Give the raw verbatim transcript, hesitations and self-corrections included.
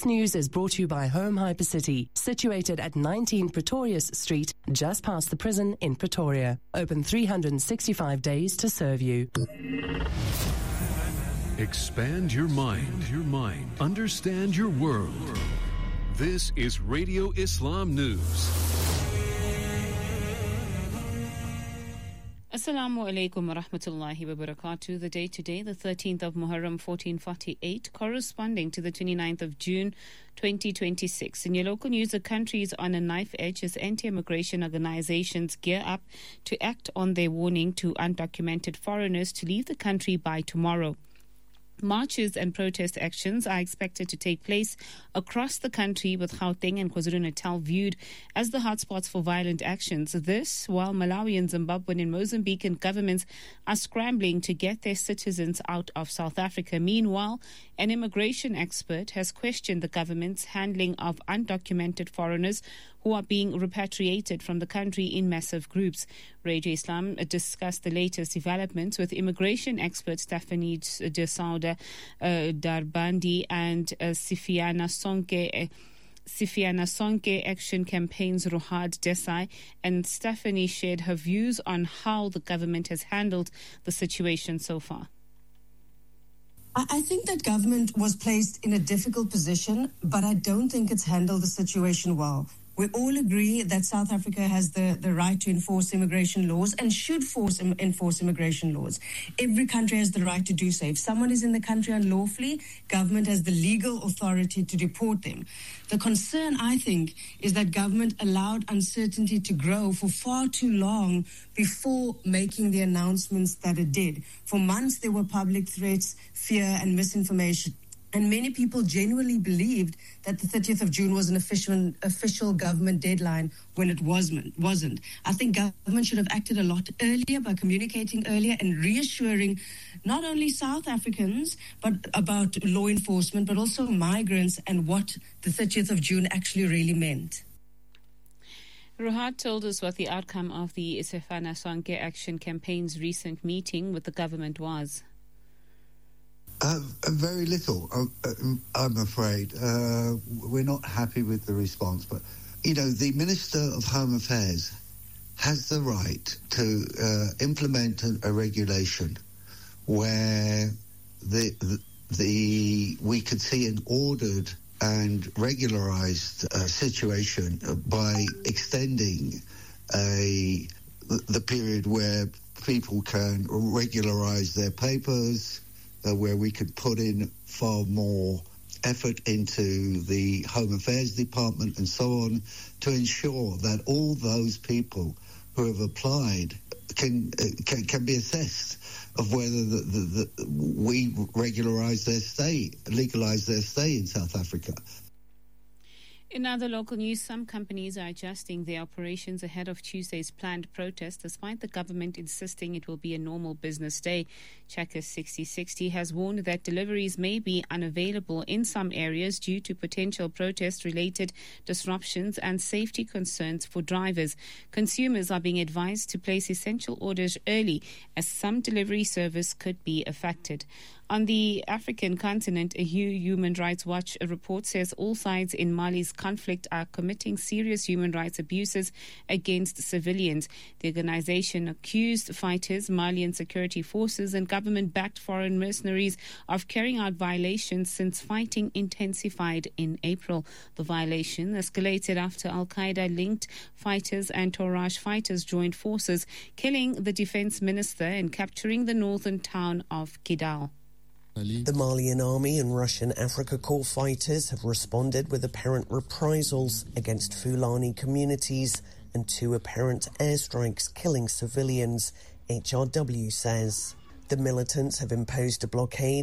This news is brought to you by Home Hypercity, situated at nineteen Pretorius Street, just past the prison in Pretoria. Open three hundred sixty-five days to serve you. Expand your mind, your mind. Understand your world. This is Radio Islam News. Assalamu alaikum wa rahmatullahi wa barakatuh. The date today, the thirteenth of Muharram fourteen forty-eight, corresponding to the twenty-ninth of June twenty twenty-six. In your local news, the country is on a knife edge as anti-immigration organizations gear up to act on their warning to undocumented foreigners to leave the country by tomorrow. Marches and protest actions are expected to take place across the country, with Gauteng and KwaZulu-Natal viewed as the hotspots for violent actions. This, while Malawian, Zimbabwean and Mozambican governments are scrambling to get their citizens out of South Africa. Meanwhile, an immigration expert has questioned the government's handling of undocumented foreigners who are being repatriated from the country in massive groups. Radio Islam discussed the latest developments with immigration expert Stephanie de Sauda uh, Darbandi and uh, Sifiana Sonke. Uh, Sifiana Sonke Action Campaign's Rohad Desai, and Stephanie shared her views on how the government has handled the situation so far. I think that government was placed in a difficult position, but I don't think it's handled the situation well. We all agree that South Africa has the, the right to enforce immigration laws and should force enforce immigration laws. Every country has the right to do so. If someone is in the country unlawfully, government has the legal authority to deport them. The concern, I think, is that government allowed uncertainty to grow for far too long before making the announcements that it did. For months, there were public threats, fear, and misinformation. And many people genuinely believed that the thirtieth of June was an official official government deadline when it wasn't. wasn't. I think government should have acted a lot earlier by communicating earlier and reassuring not only South Africans but about law enforcement, but also migrants and what the thirtieth of June actually really meant. Rohad told us what the outcome of the Sifiana Sonke Action Campaign's recent meeting with the government was. Uh, very little, I'm afraid. Uh, we're not happy with the response. But, you know, the Minister of Home Affairs has the right to uh, implement a, a regulation where the, the, the we could see an ordered and regularized uh, situation by extending a the period where people can regularize their papers, Uh, where we could put in far more effort into the Home Affairs Department and so on to ensure that all those people who have applied can uh, can, can be assessed of whether the, the, the, we regularize their stay, legalize their stay in South Africa. In other local news, some companies are adjusting their operations ahead of Tuesday's planned protest, despite the government insisting it will be a normal business day. Checkers sixty sixty has warned that deliveries may be unavailable in some areas due to potential protest-related disruptions and safety concerns for drivers. Consumers are being advised to place essential orders early, as some delivery service could be affected. On the African continent, a Human Rights Watch report says all sides in Mali's conflict are committing serious human rights abuses against civilians. The organization accused fighters, Malian security forces and government-backed foreign mercenaries of carrying out violations since fighting intensified in April. The violation escalated after Al-Qaeda-linked fighters and Torash fighters joined forces, killing the defense minister and capturing the northern town of Kidal. The Malian army and Russian Africa Corps fighters have responded with apparent reprisals against Fulani communities and two apparent airstrikes killing civilians, H R W says. The militants have imposed a blockade